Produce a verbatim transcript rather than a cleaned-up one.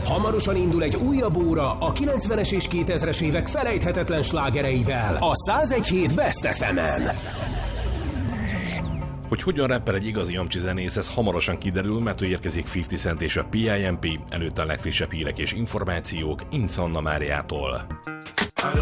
Hamarosan indul egy újabb óra a kilencvenes és kétezres évek felejthetetlen slágereivel a száz egy hét Best ef emen. Hogy hogyan rappel egy igazi amcsi zenész, ez hamarosan kiderül, mert ő érkezik fifty Cent és a pé i em pé, előtte a legfrissebb hírek és információk Inc. Anna Máriától.